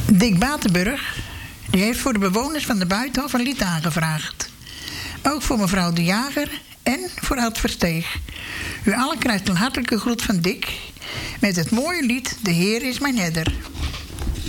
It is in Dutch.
Dick Batenburg die heeft voor de bewoners van de Buitenhof een lied aangevraagd. Ook voor mevrouw De Jager en voor Ad Versteeg. U allen krijgt een hartelijke groet van Dick met het mooie lied De Heer is mijn herder.